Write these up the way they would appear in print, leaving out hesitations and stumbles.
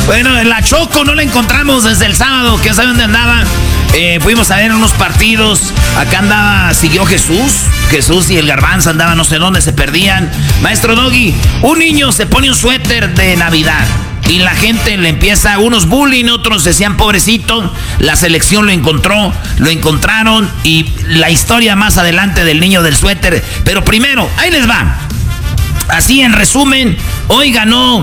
Bueno, la Choco no la encontramos desde el sábado, que sabe dónde andaba. Fuimos a ver unos partidos. Acá andaba, siguió Jesús y el Garbanzo andaban no sé dónde, se perdían. Maestro Doggy, un niño se pone un suéter de Navidad y la gente le empieza, unos bullying, otros decían pobrecito. La selección lo encontraron y la historia más adelante del niño del suéter. Pero primero, ahí les va. Así en resumen, hoy ganó,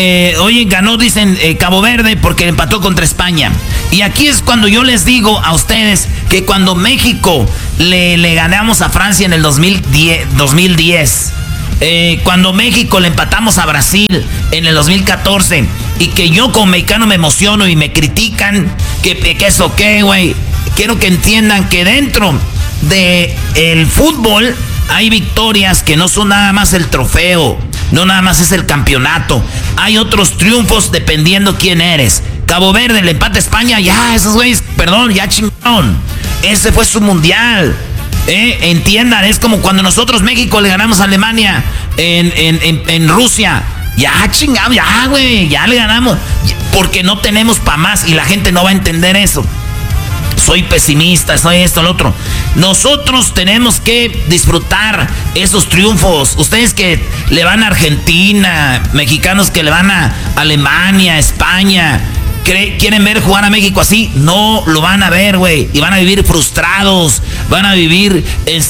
dicen, Cabo Verde porque empató contra España. Y aquí es cuando yo les digo a ustedes que cuando México le ganamos a Francia en el 2010, cuando México le empatamos a Brasil en el 2014, y que yo como mexicano me emociono y me critican, que eso qué, güey. Quiero que entiendan que dentro del fútbol hay victorias que no son nada más el trofeo, no nada más es el campeonato. Hay otros triunfos dependiendo quién eres. Cabo Verde, el empate a España, ya, esos güeyes, perdón, ya chingaron. Ese fue su mundial. Entiendan, es como cuando nosotros México le ganamos a Alemania en Rusia. Ya chingado, ya güey, ya le ganamos. Porque no tenemos pa' más y la gente no va a entender eso. Soy pesimista, soy esto, lo otro. Nosotros tenemos que disfrutar esos triunfos. Ustedes que le van a Argentina, mexicanos que le van a Alemania, España, quieren ver jugar a México así, no lo van a ver, güey. Y van a vivir frustrados, van a vivir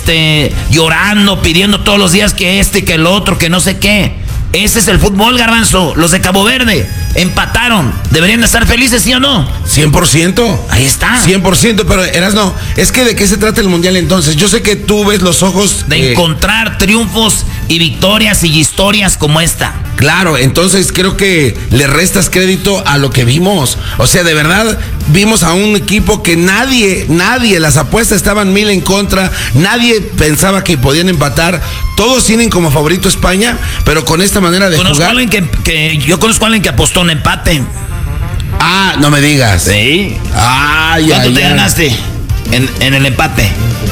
llorando, pidiendo todos los días que que el otro, que no sé qué. Ese es el fútbol, Garbanzo. Los de Cabo Verde empataron. ¿Deberían de estar felices, sí o no? 100%. Ahí está. 100%, pero Erasno, es que ¿de qué se trata el mundial entonces? Yo sé que tú ves los ojos de encontrar triunfos y victorias y historias como esta. Claro, entonces creo que le restas crédito a lo que vimos. O sea, de verdad, vimos a un equipo que nadie, las apuestas estaban 1000 en contra, nadie pensaba que podían empatar. Todos tienen como favorito España, pero con esta manera de jugar. Yo conozco a alguien que apostó un empate. Ah, no me digas. Sí. ¿Cuánto te ganaste en el empate?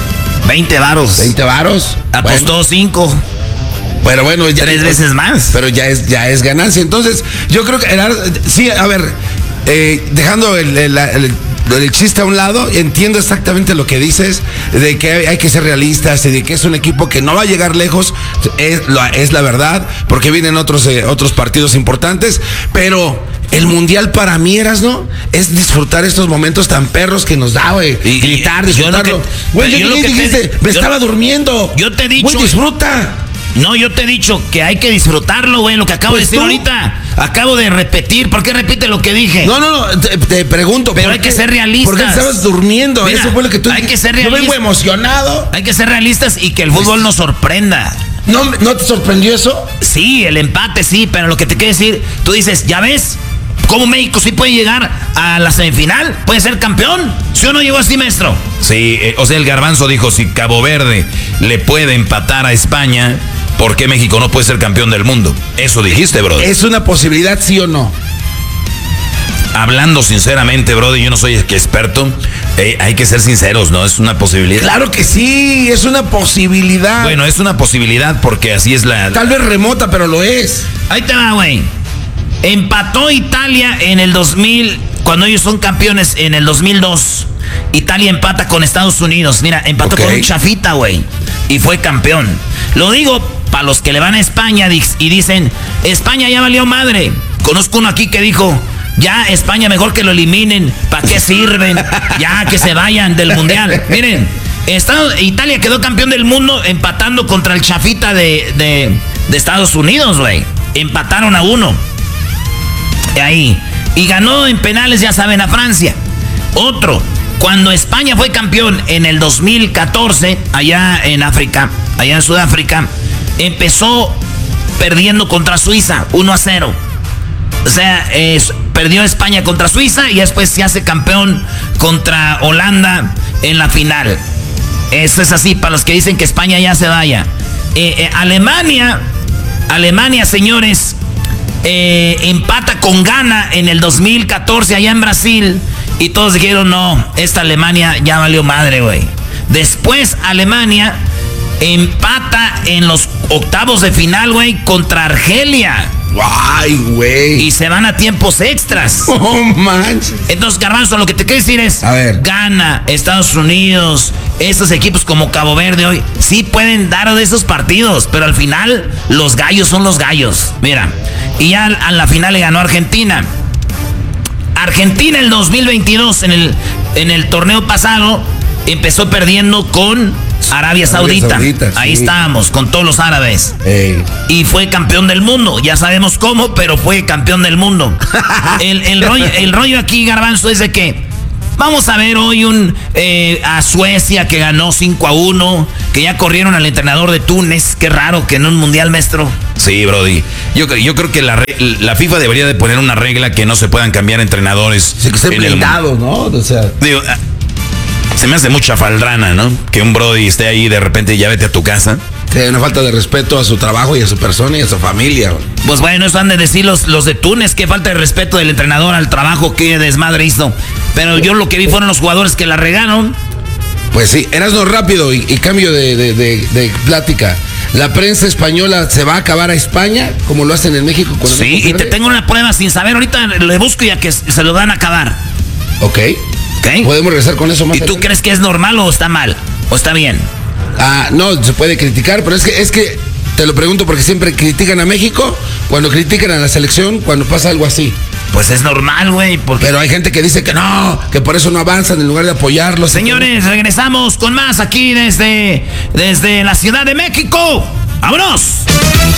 20 varos. 20 varos. Apostó 5. Pero bueno, ya 3 veces más. Pero ya es ganancia. Entonces, yo creo que sí, a ver, dejando el chiste a un lado, entiendo exactamente lo que dices, de que hay que ser realistas y de que es un equipo que no va a llegar lejos, es la verdad, porque vienen otros partidos importantes, pero el mundial para mí, ¿no? Es disfrutar estos momentos tan perros que nos da, güey. Y gritar, disfrutarlo. Güey, yo dijiste, me estaba durmiendo. Yo te he dicho. Güey, disfruta. No, yo te he dicho que hay que disfrutarlo, güey, lo que acabo de decir ahorita. Acabo de repetir. ¿Por qué repite lo que dije? No, te pregunto. Pero hay que ser realistas. ¿Por qué estabas durmiendo? Mira, eso fue lo que tú hay que ser realistas. Yo vengo emocionado. Hay que ser realistas y que el fútbol nos sorprenda. ¿No te sorprendió eso? Sí, el empate sí, pero lo que te quiero decir, tú dices, ¿ya ves cómo México sí puede llegar a la semifinal? ¿Puede ser campeón? ¿Sí o no llegó así, maestro? Sí, o sea, el Garbanzo dijo, si Cabo Verde le puede empatar a España, ¿por qué México no puede ser campeón del mundo? Eso dijiste, brother. ¿Es una posibilidad, sí o no? Hablando sinceramente, brother, yo no soy experto. Hay que ser sinceros, ¿no? Es una posibilidad. Claro que sí, es una posibilidad. Bueno, es una posibilidad porque así es Tal vez remota, pero lo es. Ahí te va, güey. Empató Italia en el 2000, cuando ellos son campeones en el 2002. Italia empata con Estados Unidos. Mira, empató con un chafita, güey. Y fue campeón. Lo digo para los que le van a España y dicen, España ya valió madre. Conozco uno aquí que dijo, ya España mejor que lo eliminen. ¿Para qué sirven? Ya que se vayan del mundial. Miren, Italia quedó campeón del mundo empatando contra el chafita de Estados Unidos, güey. Empataron a 1. Ahí. Y ganó en penales, ya saben, a Francia. Otro. Cuando España fue campeón en el 2014, allá en África, allá en Sudáfrica, empezó perdiendo contra Suiza, 1-0. O sea, perdió España contra Suiza y después se hace campeón contra Holanda en la final. Eso es así, para los que dicen que España ya se vaya. Alemania, señores, empata con Ghana en el 2014 allá en Brasil. Y todos dijeron, no, esta Alemania ya valió madre, güey. Después Alemania empata en los octavos de final, güey, contra Argelia. Ay, güey. Y se van a tiempos extras. Oh, manches. Entonces, Garbanzo, lo que te quiero decir es, a ver, Ghana, Estados Unidos, estos equipos como Cabo Verde hoy, sí pueden dar de esos partidos, pero al final los gallos son los gallos. Mira, y ya a la final le ganó Argentina. Argentina el 2022 en el torneo pasado empezó perdiendo con Arabia Saudita. Ahí sí. estábamos, con todos los árabes. Ey. Y fue campeón del mundo. Ya sabemos cómo, pero fue campeón del mundo. el rollo aquí, Garbanzo, es de que vamos a ver hoy a Suecia que ganó 5-1, que ya corrieron al entrenador de Túnez. Qué raro que en un mundial, maestro. Sí, Brody. Yo creo que la FIFA debería de poner una regla que no se puedan cambiar entrenadores. Sí, que estén blindados, ¿no? O sea, digo, se me hace mucha faldrana, ¿no? Que un Brody esté ahí y de repente ya vete a tu casa. sí, una falta de respeto a su trabajo y a su persona y a su familia. Pues bueno, eso han de decir los de Túnez. Qué falta de respeto del entrenador al trabajo, qué desmadre hizo. Pero yo lo que vi fueron los jugadores que la regaron. Pues sí, Erasno, rápido y cambio de plática. ¿La prensa española se va a acabar a España como lo hacen en México? Sí, y te tengo una prueba sin saber. Ahorita le busco ya que se lo van a acabar. Ok. ¿Ok? ¿Podemos regresar con eso más ¿Y tú adelante? crees que es normal o está mal? ¿O está bien? No, se puede criticar, pero es que te lo pregunto porque siempre critican a México cuando critican a la selección, cuando pasa algo así. Pues es normal, güey. Porque... Pero hay gente que dice que no, que por eso no avanzan en lugar de apoyarlos. Señores, regresamos con más aquí desde la Ciudad de México. ¡Vámonos!